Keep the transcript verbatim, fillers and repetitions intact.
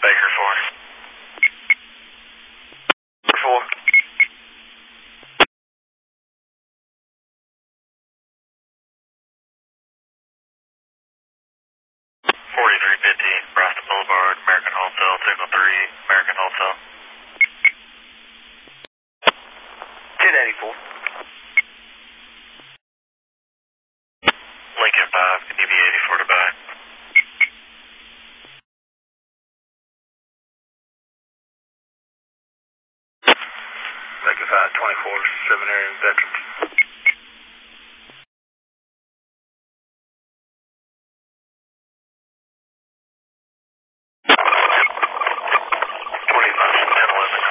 Baker four. four. forty-three fifty, Braston Boulevard, American Wholesale, Signal three, American Wholesale. ten eighty-four. Lincoln five, can you be eighty-four to back? Lincoln five, twenty-four, Seminary, Veterans.